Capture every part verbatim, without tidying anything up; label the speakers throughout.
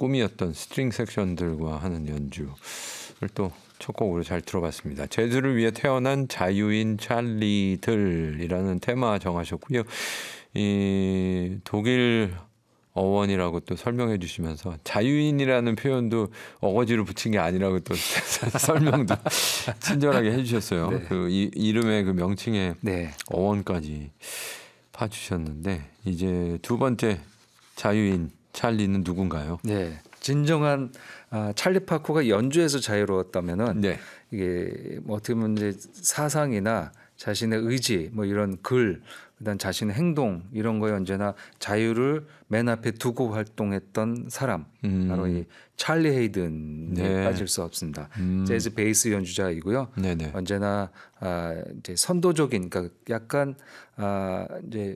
Speaker 1: 꿈이었던 스트링 섹션들과 하는 연주를 또 첫 곡으로 잘 들어봤습니다. 재즈를 위해 태어난 자유인 찰리들이라는 테마 정하셨고요. 이 독일 어원이라고 또 설명해 주시면서 자유인이라는 표현도 어거지로 붙인 게 아니라고 또 설명도 친절하게 해주셨어요.
Speaker 2: 네.
Speaker 1: 그 이, 이름의 그 명칭의
Speaker 2: 네.
Speaker 1: 어원까지 파주셨는데 이제 두 번째 자유인 찰리는 누군가요?
Speaker 2: 네. 진정한 아, 찰리 파커가 연주에서 자유로웠다면은
Speaker 1: 네.
Speaker 2: 이게 뭐 어떻게 보면 이제 사상이나 자신의 의지 뭐 이런 글 그다음 자신의 행동 이런 거에 언제나 자유를 맨 앞에 두고 활동했던 사람
Speaker 1: 음.
Speaker 2: 바로 이 찰리 헤이든에
Speaker 1: 네.
Speaker 2: 빠질 수 없습니다.
Speaker 1: 음.
Speaker 2: 재즈 베이스 연주자이고요.
Speaker 1: 네네.
Speaker 2: 언제나 아, 이제 선도적인 그러니까 약간 아, 이제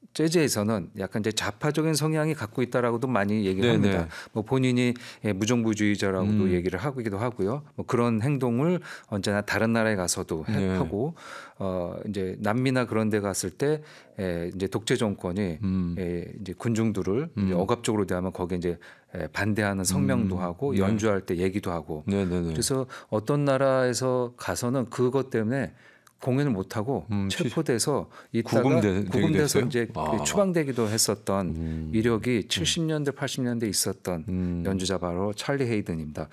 Speaker 2: 재즈에서는 약간 이제 좌파적인 성향이 갖고 있다라고도 많이 얘기를
Speaker 1: 네네.
Speaker 2: 합니다. 뭐 본인이 예, 무정부주의자라고도
Speaker 1: 음.
Speaker 2: 얘기를 하기도 하고요. 뭐 그런 행동을 언제나 다른 나라에 가서도 해-
Speaker 1: 네.
Speaker 2: 하고 어 이제 남미나 그런 데 갔을 때 예, 이제 독재 정권이
Speaker 1: 음.
Speaker 2: 예, 이제 군중들을 이제
Speaker 1: 음.
Speaker 2: 억압적으로 대하면 거기에 이제 예, 반대하는 성명도
Speaker 1: 음.
Speaker 2: 하고
Speaker 1: 네.
Speaker 2: 연주할 때 얘기도 하고
Speaker 1: 네네네.
Speaker 2: 그래서 어떤 나라에서 가서는 그것 때문에 공연을 못 하고
Speaker 1: 음,
Speaker 2: 체포돼서 있다가
Speaker 1: 구금돼- 되기도
Speaker 2: 구금돼서
Speaker 1: 했어요?
Speaker 2: 이제
Speaker 1: 아.
Speaker 2: 추방되기도 했었던
Speaker 1: 음.
Speaker 2: 이력이 칠십 년대 팔십 년대 있었던
Speaker 1: 음.
Speaker 2: 연주자 바로 찰리 헤이든입니다.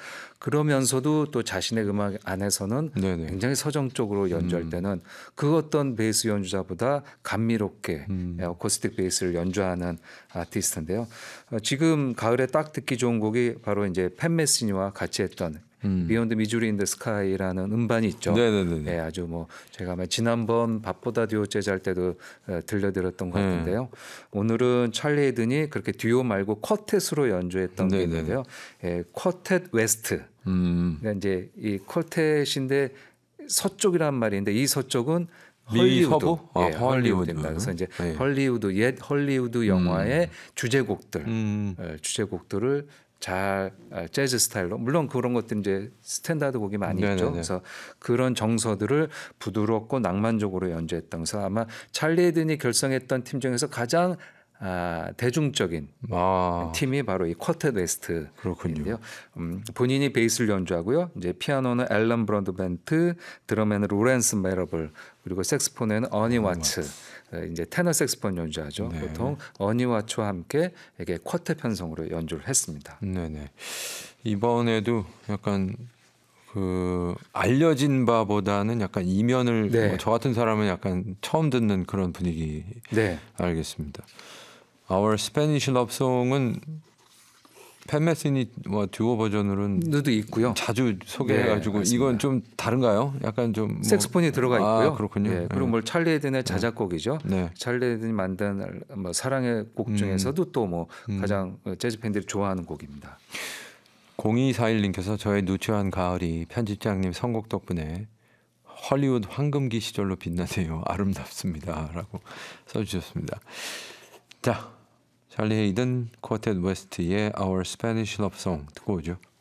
Speaker 2: 그러면서도 또 자신의 음악 안에서는
Speaker 1: 네네.
Speaker 2: 굉장히 서정적으로 연주할
Speaker 1: 음.
Speaker 2: 때는 그 어떤 베이스 연주자보다 감미롭게
Speaker 1: 음.
Speaker 2: 어쿠스틱 베이스를 연주하는 아티스트인데요. 어, 지금 가을에 딱 듣기 좋은 곡이 바로 이제 팬 메시니와 같이 했던
Speaker 1: 음.
Speaker 2: 비욘드 미주리 인 더 스카이라는 음반이 있죠.
Speaker 1: 네네네.
Speaker 2: 예, 아주 뭐 제가 아마 지난번 밥보다 듀오 재즈 할 때도 어, 들려드렸던 것
Speaker 1: 네.
Speaker 2: 같은데요. 오늘은 찰리 헤이든이 그렇게 듀오 말고 쿼텟으로 연주했던 게
Speaker 1: 네네네.
Speaker 2: 있는데요. 예, 쿼텟 웨스트.
Speaker 1: 음.
Speaker 2: 그러니까 이제 이 쿼텟인데 서쪽이란 말인데 이 서쪽은
Speaker 1: 미
Speaker 2: 헐리우드,
Speaker 1: 서부? 아,
Speaker 2: 예, 헐리우드입니다.
Speaker 1: 헐리우드.
Speaker 2: 그래서 이제
Speaker 1: 네.
Speaker 2: 헐리우드 옛 헐리우드 영화의 주제곡들,
Speaker 1: 음.
Speaker 2: 어, 주제곡들을 잘 어, 재즈 스타일로 물론 그런 것들 이제 스탠다드 곡이 많이
Speaker 1: 네네네.
Speaker 2: 있죠. 그래서 그런 정서들을 부드럽고 낭만적으로 연주했던 그래서 아마 찰리 헤든이 결성했던 팀 중에서 가장 아, 대중적인
Speaker 1: 아.
Speaker 2: 팀이 바로 이 쿼텟 웨스트인데요.
Speaker 1: 그렇군요.
Speaker 2: 음, 본인이 베이스를 연주하고요. 이제 피아노는 앨런 브로드벤트, 드럼에는 로렌스 메러블, 그리고 색스폰에는 어니 와츠. 어, 이제 테너 색스폰 연주하죠.
Speaker 1: 네.
Speaker 2: 보통 어니 와츠와 함께 이게 쿼텟 편성으로 연주를 했습니다.
Speaker 1: 네네. 이번에도 약간 그 알려진 바보다는 약간 이면을
Speaker 2: 네.
Speaker 1: 뭐저 같은 사람은 약간 처음 듣는 그런 분위기.
Speaker 2: 네.
Speaker 1: 알겠습니다. Our Spanish Love Song은 팬 메시니 뭐 듀오 버전으로는
Speaker 2: 누도 있고요.
Speaker 1: 자주 소개해가지고
Speaker 2: 네, 맞습니다.
Speaker 1: 이건 좀 다른가요? 약간 좀 뭐-
Speaker 2: 색스폰이 들어가
Speaker 1: 아,
Speaker 2: 있고요.
Speaker 1: 그렇군요.
Speaker 2: 예, 그리고
Speaker 1: 네.
Speaker 2: 뭐 찰리 헤든의 자작곡이죠.
Speaker 1: 네.
Speaker 2: 찰리 헤든이 만든 뭐 사랑의 곡 중에서도 또 뭐
Speaker 1: 음.
Speaker 2: 가장 재즈 팬들이 좋아하는 곡입니다.
Speaker 1: 공이사일님께서 저의 누추한 가을이 편집장님 선곡 덕분에 헐리우드 황금기 시절로 빛나네요. 아름답습니다라고 써주셨습니다. 자, 찰리 헤이든, 쿼텟 웨스트의 Our Spanish Love Song 듣고 오죠.